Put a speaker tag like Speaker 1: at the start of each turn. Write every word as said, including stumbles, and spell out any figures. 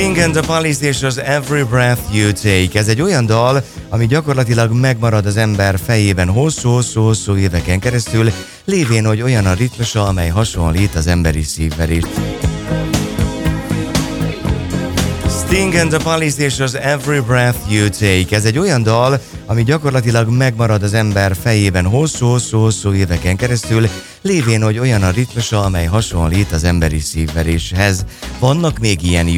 Speaker 1: Sting and the Police és az Every Breath You Take. Ez egy olyan dal, ami gyakorlatilag megmarad az ember fejében hosszú-hosszú éveken keresztül, lévén, hogy olyan a ritmusa, amely hasonlít az emberi szívverést. Sting and the Police és az Every Breath You Take. Ez egy olyan dal, ami gyakorlatilag megmarad az ember fejében hosszú-hosszú éveken keresztül, lévén, hogy olyan a ritmusa, amely hasonlít az emberi szívveréshez. Vannak még ilyen